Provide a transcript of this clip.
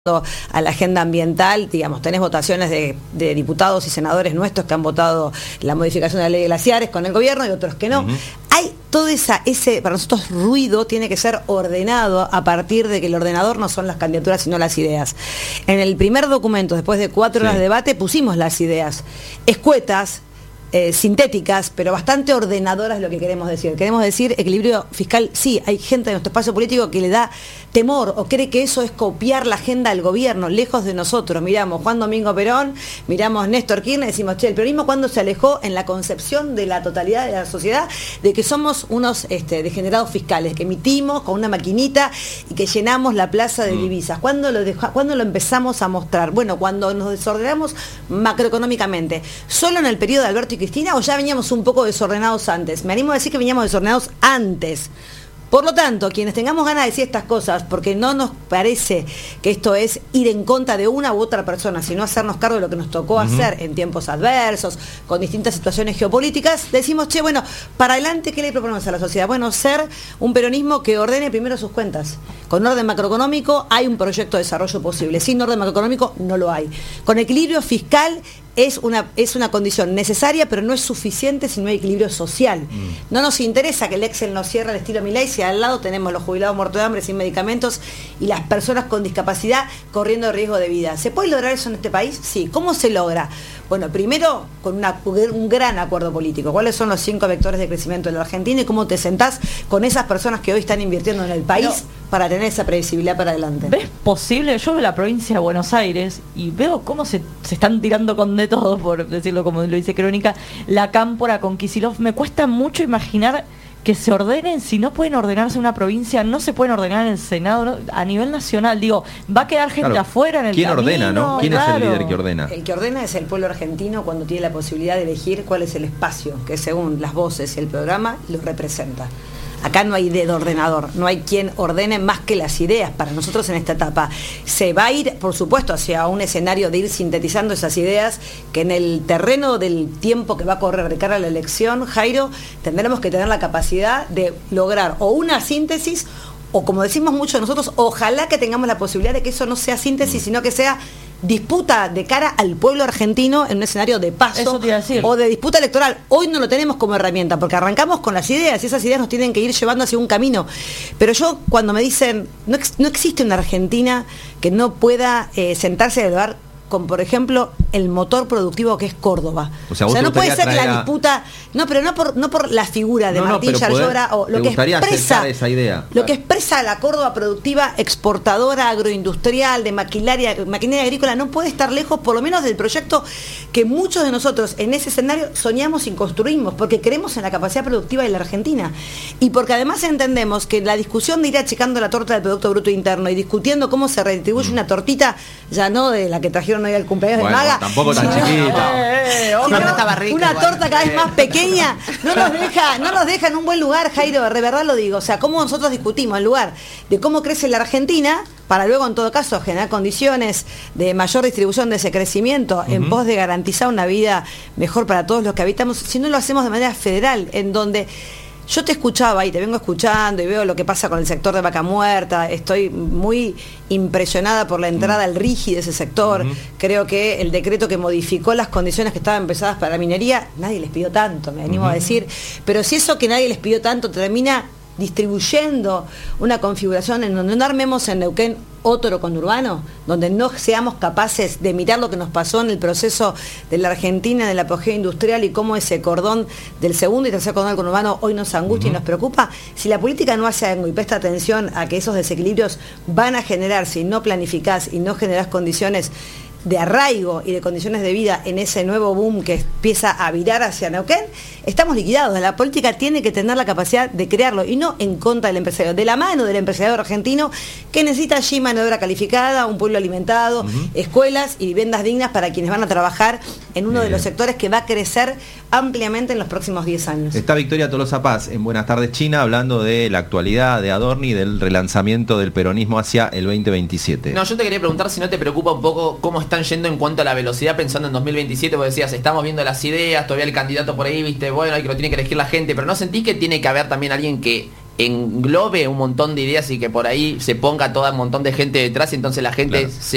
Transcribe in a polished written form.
a la agenda ambiental, digamos, tenés votaciones de diputados y senadores nuestros que han votado la modificación de la ley de glaciares con el gobierno y otros que no. Hay todo ese, para nosotros, ruido tiene que ser ordenado a partir de que el ordenador no son las candidaturas sino las ideas. En el primer documento, después de 4 horas de debate, pusimos las ideas escuetas, sintéticas, pero bastante ordenadoras de lo que queremos decir. Queremos decir equilibrio fiscal. Sí, hay gente en nuestro espacio político que le da temor o cree que eso es copiar la agenda del gobierno, lejos de nosotros. Miramos Juan Domingo Perón, miramos Néstor Kirchner y decimos, che, el peronismo cuando se alejó en la concepción de la totalidad de la sociedad de que somos unos degenerados fiscales, que emitimos con una maquinita y que llenamos la plaza de divisas. ¿Cuándo lo empezamos a mostrar? Bueno, cuando nos desordenamos macroeconómicamente. Solo en el periodo de Alberto y Cristina, o ya veníamos un poco desordenados antes. Me animo a decir que veníamos desordenados antes. Por lo tanto, quienes tengamos ganas de decir estas cosas, porque no nos parece que esto es ir en contra de una u otra persona, sino hacernos cargo de lo que nos tocó hacer en tiempos adversos, con distintas situaciones geopolíticas, decimos, che, bueno, para adelante, ¿qué le proponemos a la sociedad? Bueno, ser un peronismo que ordene primero sus cuentas. Con orden macroeconómico hay un proyecto de desarrollo posible. Sin orden macroeconómico no lo hay. Con equilibrio fiscal es una condición necesaria, pero no es suficiente si no hay equilibrio social. No nos interesa que el Excel nos cierre al estilo Milei si al lado tenemos los jubilados muertos de hambre sin medicamentos y las personas con discapacidad corriendo riesgo de vida. ¿Se puede lograr eso en este país? Sí. ¿Cómo se logra? Bueno, primero con un gran acuerdo político. ¿Cuáles son los 5 vectores de crecimiento de la Argentina y cómo te sentás con esas personas que hoy están invirtiendo en el país para tener esa previsibilidad para adelante? ¿Ves posible? Yo veo la provincia de Buenos Aires y veo cómo se están tirando con de todo, por decirlo como lo dice Crónica, la Cámpora con Kicillof. Me cuesta mucho imaginar que se ordenen. Si no pueden ordenarse en una provincia, no se pueden ordenar en el Senado, ¿no? A nivel nacional, digo, va a quedar gente afuera en el ¿Quién camino? ordena, no? ¿Quién es el líder que ordena? El que ordena es el pueblo argentino cuando tiene la posibilidad de elegir cuál es el espacio que según las voces y el programa lo representa. Acá no hay dedo ordenador, no hay quien ordene más que las ideas. Para nosotros en esta etapa se va a ir, por supuesto, hacia un escenario de ir sintetizando esas ideas que en el terreno del tiempo que va a correr de cara a la elección, Jairo, tendremos que tener la capacidad de lograr o una síntesis o, como decimos mucho nosotros, ojalá que tengamos la posibilidad de que eso no sea síntesis, sino que sea disputa de cara al pueblo argentino en un escenario de paso o de disputa electoral. Hoy no lo tenemos como herramienta porque arrancamos con las ideas y esas ideas nos tienen que ir llevando hacia un camino. Pero yo, cuando me dicen no existe una Argentina que no pueda sentarse a dialogar con, por ejemplo, el motor productivo que es Córdoba. O sea no puede ser que la disputa, no por la figura de Martín Yarlora o lo que expresa esa idea. Lo que expresa la Córdoba productiva, exportadora, agroindustrial, de maquinaria agrícola, no puede estar lejos, por lo menos, del proyecto que muchos de nosotros en ese escenario soñamos y construimos, porque creemos en la capacidad productiva de la Argentina. Y porque además entendemos que la discusión de ir achicando la torta del Producto Bruto Interno y discutiendo cómo se redistribuye una tortita, ya no de la que trajeron hoy al cumpleaños de Maga, tampoco tan chiquita. Una torta cada vez más pequeña no nos deja en un buen lugar, Jairo, de verdad lo digo. O sea, cómo nosotros discutimos en lugar de cómo crece la Argentina, para luego en todo caso generar condiciones de mayor distribución de ese crecimiento en pos de garantizar una vida mejor para todos los que habitamos, si no lo hacemos de manera federal, en donde yo te escuchaba y te vengo escuchando y veo lo que pasa con el sector de Vaca Muerta. Estoy muy impresionada por la entrada al RIGI de ese sector. Creo que el decreto que modificó las condiciones que estaban pensadas para la minería, nadie les pidió tanto, me animo a decir. Pero si eso que nadie les pidió tanto termina distribuyendo una configuración en donde no armemos en Neuquén otro conurbano, donde no seamos capaces de mirar lo que nos pasó en el proceso de la Argentina, del apogeo industrial y cómo ese cordón del segundo y tercer cordón del conurbano hoy nos angustia y nos preocupa. Si la política no hace algo y presta atención a que esos desequilibrios van a generar, si no planificás y no generás condiciones de arraigo y de condiciones de vida en ese nuevo boom que empieza a virar hacia Neuquén, estamos liquidados. La política tiene que tener la capacidad de crearlo y no en contra del empresario, de la mano del empresario argentino que necesita allí mano de obra calificada, un pueblo alimentado, escuelas y viviendas dignas para quienes van a trabajar en uno de los sectores que va a crecer ampliamente en los próximos 10 años. Está Victoria Tolosa Paz en Buenas Tardes China hablando de la actualidad de Adorni, del relanzamiento del peronismo hacia el 2027. No, yo te quería preguntar si no te preocupa un poco cómo están yendo en cuanto a la velocidad pensando en 2027, vos decías, estamos viendo las ideas, todavía el candidato por ahí, viste, bueno, hay que lo tiene que elegir la gente, pero ¿no sentís que tiene que haber también alguien que englobe un montón de ideas y que por ahí se ponga todo un montón de gente detrás y entonces la gente se